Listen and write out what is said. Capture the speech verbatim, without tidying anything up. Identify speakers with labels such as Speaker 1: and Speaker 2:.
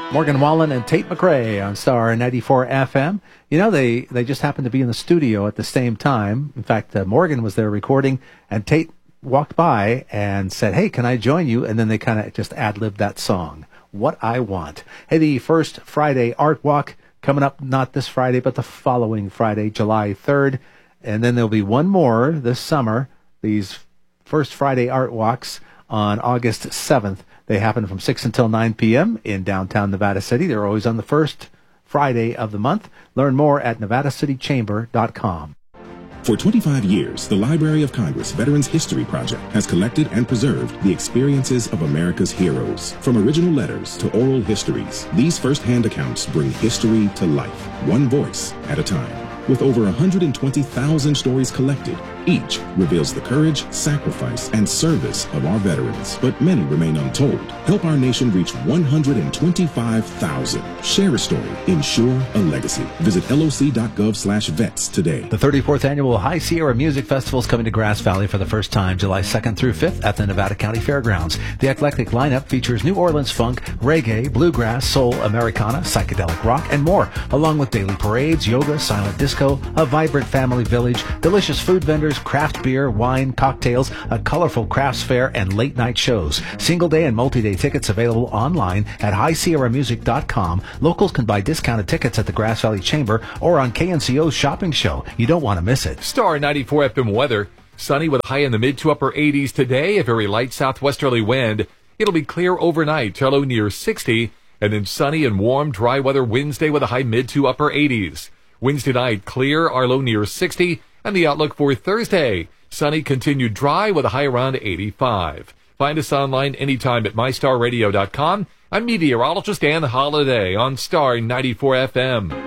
Speaker 1: Morgan Wallen and Tate McRae on Star ninety-four F M. You know, they, they just happened to be in the studio at the same time. In fact, uh, Morgan was there recording, and Tate walked by and said, "Hey, can I join you?" And then they kind of just ad-libbed that song, What I Want. Hey, the first Friday Art Walk coming up not this Friday, but the following Friday, July third. And then there'll be one more this summer, these first Friday Art Walks on August seventh. They happen from six until nine p.m. in downtown Nevada City. They're always on the first Friday of the month. Learn more at nevada city chamber dot com.
Speaker 2: For twenty-five years, the Library of Congress Veterans History Project has collected and preserved the experiences of America's heroes. From original letters to oral histories, these first-hand accounts bring history to life, one voice at a time. With over one hundred twenty thousand stories collected, each reveals the courage, sacrifice, and service of our veterans. But many remain untold. Help our nation reach one hundred twenty-five thousand. Share a story. Ensure a legacy. Visit L O C dot gov slash vets today.
Speaker 1: The thirty-fourth Annual High Sierra Music Festival is coming to Grass Valley for the first time, July second through fifth at the Nevada County Fairgrounds. The eclectic lineup features New Orleans funk, reggae, bluegrass, soul, Americana, psychedelic rock, and more, along with daily parades, yoga, silent disco, a vibrant family village, delicious food vendors, craft beer, wine, cocktails, a colorful crafts fair, and late-night shows. Single-day and multi-day tickets available online at high sierra music dot com. Locals can buy discounted tickets at the Grass Valley Chamber or on K N C O's shopping show. You don't want to miss it.
Speaker 3: Star ninety-four F M weather. Sunny with a high in the mid to upper eighties today, a very light southwesterly wind. It'll be clear overnight, low near sixty, and then sunny and warm, dry weather Wednesday with a high mid to upper eighties. Wednesday night, clear, our low near sixty, and the outlook for Thursday, sunny, continued dry with a high around eighty-five. Find us online anytime at my star radio dot com. I'm meteorologist Ann Holiday on Star ninety-four F M.